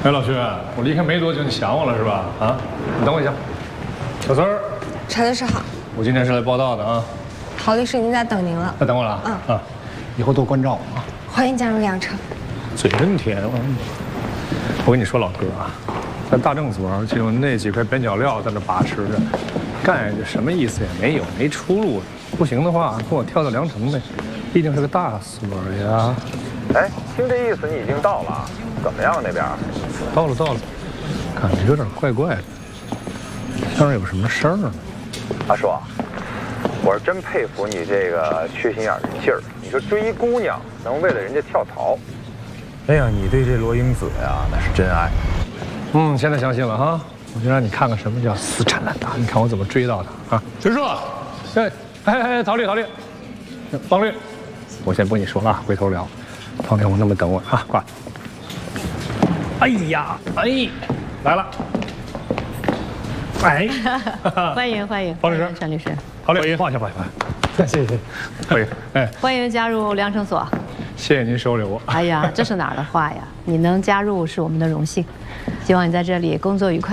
哎，老薛，我离开没多久，你想我了是吧？啊，你等我一下。小孙儿， 查律师好， 我今天是来报道的啊。 郝律师已经在等您了。 在等我了？ 嗯啊，以后多关照我啊。 欢迎加入良城。 嘴真甜。我跟你说，老哥啊，在大正所就那几块边角料在那把持着，干下去什么意思也没有，没出路。不行的话，跟我跳到良城呗，毕竟是个大所呀。 哎，听这意思你已经到了，怎么样那边？ 到了，感觉有点怪怪的，像是有什么事儿呢。 阿叔，我是真佩服你这个缺心眼的劲儿。你说追一姑娘能为了人家跳槽，哎呀，你对这罗英子呀那是真爱。 现在相信了哈，我就让你看看什么叫死缠烂打。你看我怎么追到她啊！陈叔，陶丽，方律，我先不跟你说了，回头聊。方律，我那么等我啊，挂。哎呀，来了。哎， 欢迎， 方律师， 陈律师， 陶丽，放下，谢谢，欢迎， 欢迎加入良城所。 谢谢您收留我。 哎呀，这是哪儿的话呀？你能加入是我们的荣幸，希望你在这里工作愉快。